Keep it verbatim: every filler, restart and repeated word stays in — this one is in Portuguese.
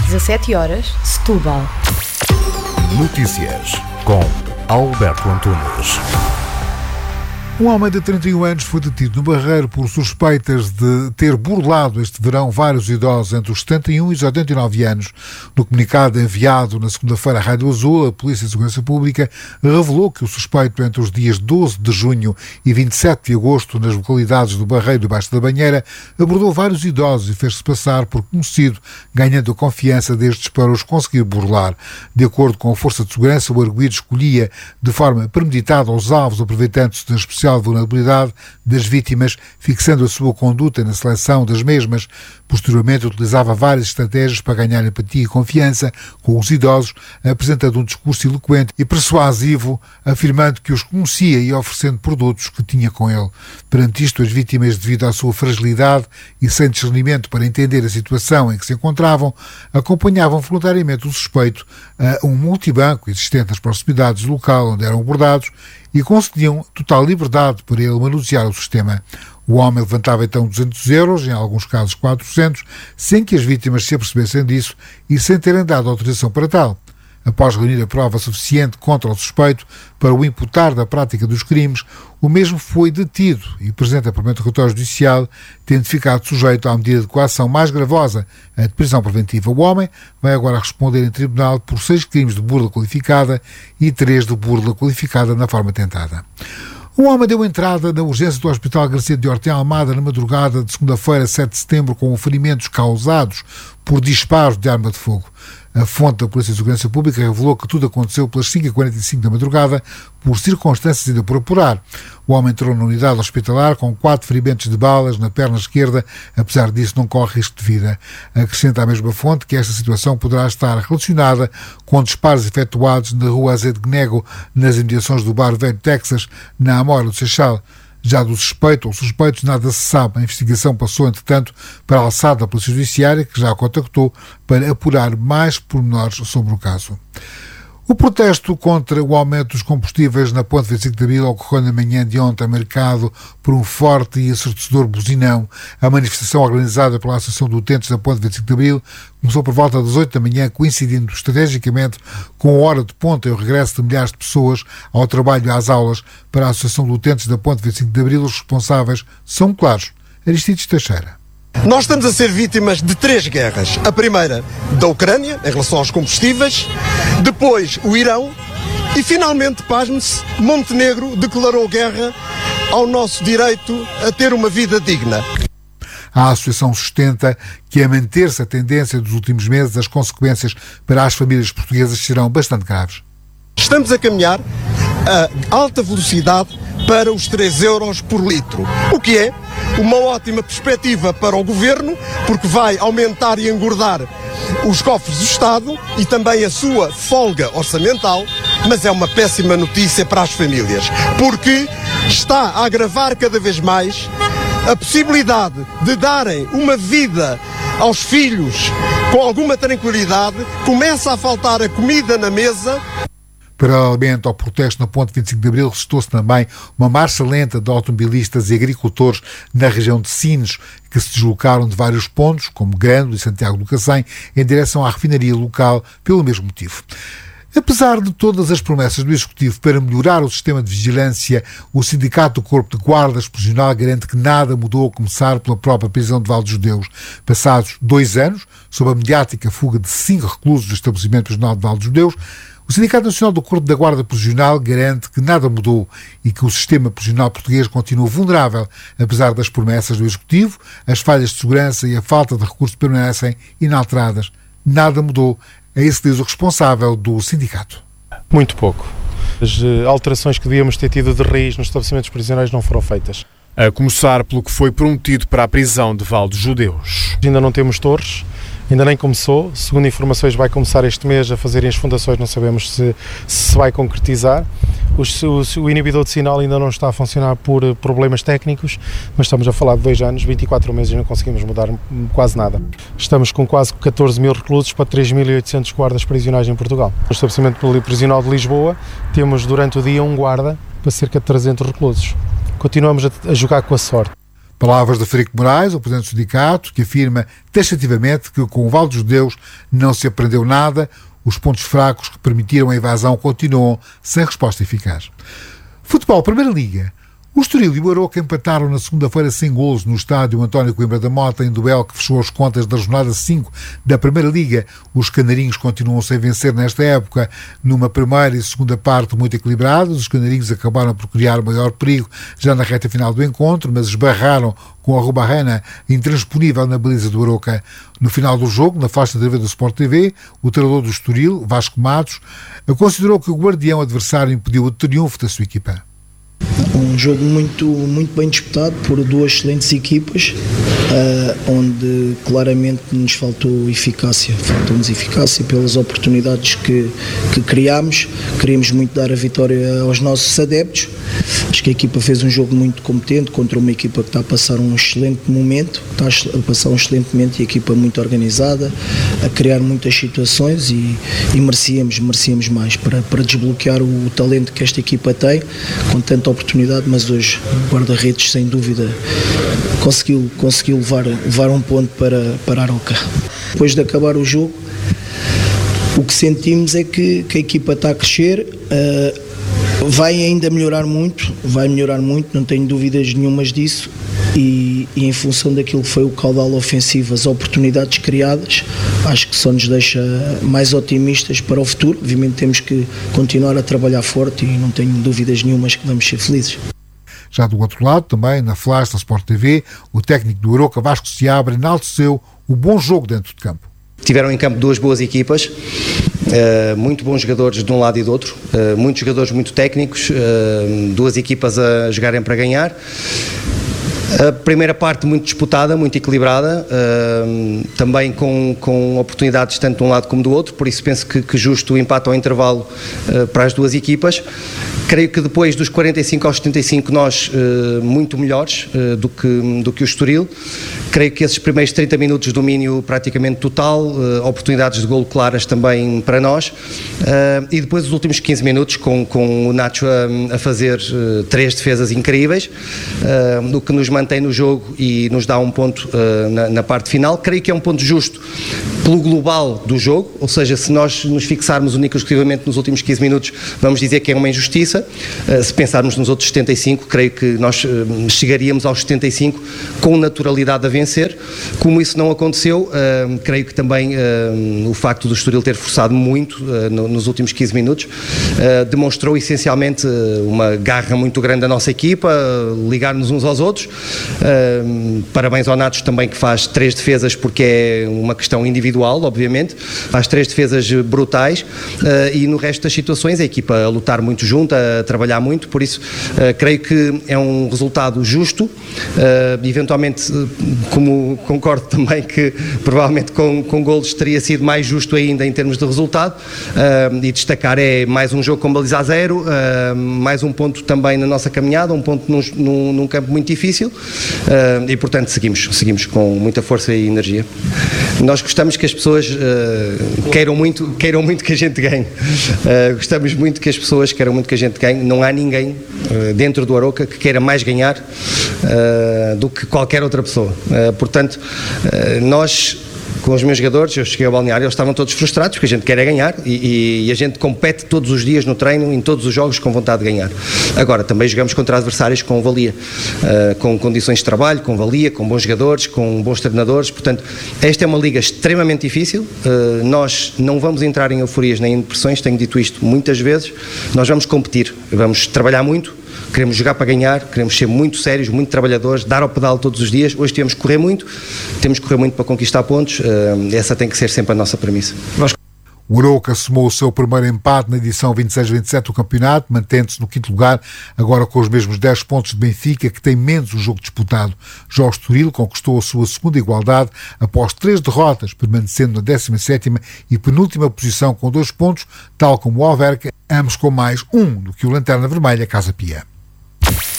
dezassete horas, Setúbal. Notícias com Alberto Antunes. Um homem de trinta e um anos foi detido no Barreiro por suspeitas de ter burlado este verão vários idosos entre os setenta e um e os oitenta e nove anos. No comunicado enviado na segunda-feira à Rádio Azul, a Polícia de Segurança Pública revelou que o suspeito, entre os dias doze de junho e vinte e sete de agosto, nas localidades do Barreiro e Baixo da Banheira, abordou vários idosos e fez-se passar por conhecido, ganhando a confiança destes para os conseguir burlar. De acordo com a Força de Segurança, o arguido escolhia de forma premeditada os alvos, aproveitando-se da especial vulnerabilidade das vítimas, fixando a sua conduta na seleção das mesmas. Posteriormente, utilizava várias estratégias para ganhar empatia e confiança com os idosos, apresentando um discurso eloquente e persuasivo, afirmando que os conhecia e oferecendo produtos que tinha com ele. Perante isto, as vítimas, devido à sua fragilidade e sem discernimento para entender a situação em que se encontravam, acompanhavam voluntariamente o suspeito a um multibanco existente nas proximidades do local onde eram abordados e concediam total liberdade para ele manusear o sistema. O homem levantava então duzentos euros, em alguns casos quatrocentos, sem que as vítimas se apercebessem disso e sem terem dado autorização para tal. Após reunir a prova suficiente contra o suspeito para o imputar da prática dos crimes, o mesmo foi detido e apresenta para o interrogatório judicial, tendo ficado sujeito à medida de coação mais gravosa, a de prisão preventiva. O homem vai agora responder em tribunal por seis crimes de burla qualificada e três de burla qualificada na forma tentada. Um homem deu entrada na urgência do Hospital Garcia de Ortem Almada na madrugada de segunda-feira, sete de setembro, com ferimentos causados por disparos de arma de fogo. A fonte da Polícia de Segurança Pública revelou que tudo aconteceu pelas cinco e quarenta e cinco da madrugada, por circunstâncias ainda por apurar. O homem entrou na unidade hospitalar com quatro ferimentos de balas na perna esquerda, apesar disso não corre risco de vida. Acrescenta a mesma fonte que esta situação poderá estar relacionada com disparos efetuados na rua Azevedo, nas imediações do bar Velho Texas, na Amora do Seixal. Já do suspeito ou suspeitos nada se sabe. A investigação passou, entretanto, para a alçada da Polícia Judiciária, que já a contactou para apurar mais pormenores sobre o caso. O protesto contra o aumento dos combustíveis na Ponte vinte e cinco de Abril ocorreu na manhã de ontem, marcado por um forte e ensurdecedor buzinão. A manifestação organizada pela Associação de Utentes da Ponte vinte e cinco de Abril começou por volta das oito da manhã, coincidindo estrategicamente com a hora de ponta e o regresso de milhares de pessoas ao trabalho e às aulas. Para a Associação de Utentes da Ponte vinte e cinco de Abril, os responsáveis são claros. Aristides Teixeira. Nós estamos a ser vítimas de três guerras. A primeira, da Ucrânia, em relação aos combustíveis, depois o Irão e, finalmente, pasme-se, Montenegro declarou guerra ao nosso direito a ter uma vida digna. A Associação sustenta que, a manter-se a tendência dos últimos meses, as consequências para as famílias portuguesas serão bastante graves. Estamos a caminhar a alta velocidade para os três euros por litro, o que é uma ótima perspectiva para o Governo, porque vai aumentar e engordar os cofres do Estado e também a sua folga orçamental, mas é uma péssima notícia para as famílias, porque está a agravar cada vez mais a possibilidade de darem uma vida aos filhos com alguma tranquilidade. Começa a faltar a comida na mesa. Paralelamente ao protesto na Ponte vinte e cinco de Abril, restou-se também uma marcha lenta de automobilistas e agricultores na região de Sines, que se deslocaram de vários pontos, como Grândola e Santiago do Cacém, em direção à refinaria local, pelo mesmo motivo. Apesar de todas as promessas do Executivo para melhorar o sistema de vigilância, o Sindicato do Corpo de Guardas Prisional garante que nada mudou, a começar pela própria prisão de Val dos Judeus. Passados dois anos, sob a mediática fuga de cinco reclusos do estabelecimento prisional de Val dos Judeus, o Sindicato Nacional do Corpo da Guarda Prisional garante que nada mudou e que o sistema prisional português continua vulnerável, apesar das promessas do Executivo, as falhas de segurança e a falta de recursos permanecem inalteradas. Nada mudou. É isso que diz o responsável do sindicato. Muito pouco. As alterações que devíamos ter tido de raiz nos estabelecimentos prisionais não foram feitas. A começar pelo que foi prometido para a prisão de Val dos Judeus. Ainda não temos torres. Ainda nem começou, segundo informações vai começar este mês a fazerem as fundações, não sabemos se se vai concretizar. O, o, o inibidor de sinal ainda não está a funcionar por problemas técnicos, mas estamos a falar de dois anos, vinte e quatro meses e não conseguimos mudar quase nada. Estamos com quase catorze mil reclusos para três mil e oitocentos guardas prisionais em Portugal. No estabelecimento prisional de Lisboa temos durante o dia um guarda para cerca de trezentos reclusos. Continuamos a, a jogar com a sorte. Palavras de Frederico Moraes, o presidente do sindicato, que afirma taxativamente que com o Vale dos Judeus não se aprendeu nada, os pontos fracos que permitiram a invasão continuam sem resposta eficaz. Futebol, Primeira Liga. O Estoril e o Aroca empataram na segunda-feira sem golos no estádio António Coimbra da Mota, em duelo que fechou as contas da jornada cinco da Primeira Liga. Os canarinhos continuam sem vencer nesta época, numa primeira e segunda parte muito equilibradas. Os canarinhos acabaram por criar o maior perigo já na reta final do encontro, mas esbarraram com a Rubarrena intransponível na baliza do Aroca. No final do jogo, na faixa de T V do Sport T V, o treinador do Estoril, Vasco Matos, considerou que o guardião adversário impediu o triunfo da sua equipa. Um jogo muito, muito bem disputado por duas excelentes equipas, uh, onde claramente nos faltou eficácia, faltou-nos eficácia pelas oportunidades que, que criámos. Queríamos muito dar a vitória aos nossos adeptos. Acho que a equipa fez um jogo muito competente contra uma equipa que está a passar um excelente momento, está a passar um excelente momento e a equipa muito organizada, a criar muitas situações e, e merecíamos, merecíamos mais para, para desbloquear o, o talento que esta equipa tem, com tanta oportunidade, mas hoje o guarda-redes sem dúvida conseguiu, conseguiu levar, levar um ponto para, para a Aroca. Depois de acabar o jogo, o que sentimos é que, que a equipa está a crescer, uh, vai ainda melhorar muito, vai melhorar muito, não tenho dúvidas nenhumas disso, e, e em função daquilo que foi o caudal ofensivo, as oportunidades criadas, acho que só nos deixa mais otimistas para o futuro. Obviamente temos que continuar a trabalhar forte e não tenho dúvidas nenhumas que vamos ser felizes. Já do outro lado, também na Flash da Sport T V, o técnico do Aroca, Vasco Seabra, enalteceu o bom jogo dentro de campo. Tiveram em campo duas boas equipas, uh, muito bons jogadores de um lado e do outro, uh, muitos jogadores muito técnicos, uh, duas equipas a jogarem para ganhar. A primeira parte muito disputada, muito equilibrada, uh, também com, com oportunidades tanto de um lado como do outro, por isso penso que, que justo o empate ao intervalo uh, para as duas equipas. Creio que depois dos quarenta e cinco aos setenta e cinco nós uh, muito melhores uh, do, que, do que o Estoril. Creio que esses primeiros trinta minutos de domínio praticamente total, uh, oportunidades de golo claras também para nós, uh, e depois os últimos quinze minutos com, com o Nacho a, a fazer uh, três defesas incríveis, uh, o que nos mantém no jogo e nos dá um ponto uh, na, na parte final. Creio que é um ponto justo pelo global do jogo, ou seja, se nós nos fixarmos única e exclusivamente nos últimos quinze minutos, vamos dizer que é uma injustiça. Uh, se pensarmos nos outros setenta e cinco, creio que nós uh, chegaríamos aos setenta e cinco com naturalidade a vencer. Como isso não aconteceu, uh, creio que também uh, o facto do Estoril ter forçado muito uh, no, nos últimos quinze minutos uh, demonstrou essencialmente uh, uma garra muito grande da nossa equipa, uh, ligar-nos uns aos outros. Uh, parabéns ao Natos também, que faz três defesas, porque é uma questão individual, obviamente, faz três defesas brutais, uh, e no resto das situações a equipa a lutar muito junto, a trabalhar muito, por isso uh, creio que é um resultado justo, uh, eventualmente, uh, como concordo também que provavelmente com, com golos teria sido mais justo ainda em termos de resultado, uh, e destacar é mais um jogo com baliza a zero, uh, mais um ponto também na nossa caminhada, um ponto num, num, num campo muito difícil, uh, e portanto seguimos, seguimos com muita força e energia. Nós gostamos que as pessoas uh, queiram, muito, queiram muito que a gente ganhe, uh, gostamos muito que as pessoas queiram muito que a gente ganhe, não há ninguém uh, dentro do Aroca que queira mais ganhar uh, do que qualquer outra pessoa, uh, portanto uh, nós com os meus jogadores, eu cheguei ao balneário, eles estavam todos frustrados porque a gente quer é ganhar e, e a gente compete todos os dias no treino, em todos os jogos, com vontade de ganhar. Agora, também jogamos contra adversários com valia, uh, com condições de trabalho, com valia, com bons jogadores, com bons treinadores, portanto, esta é uma liga extremamente difícil, uh, nós não vamos entrar em euforias nem em depressões, tenho dito isto muitas vezes, nós vamos competir, vamos trabalhar muito, queremos jogar para ganhar, queremos ser muito sérios, muito trabalhadores, dar ao pedal todos os dias. Hoje temos que correr muito, temos que correr muito para conquistar pontos, uh, essa tem que ser sempre a nossa premissa. Nós... O Aroca somou o seu primeiro empate na edição vinte e seis vinte e sete do campeonato, mantendo-se no quinto lugar, agora com os mesmos dez pontos de Benfica, que tem menos um jogo disputado. Já o Estoril conquistou a sua segunda igualdade após três derrotas, permanecendo na décima sétima e penúltima posição com dois pontos, tal como o Alverca, ambos com mais um do que o Lanterna Vermelha Casa Pia.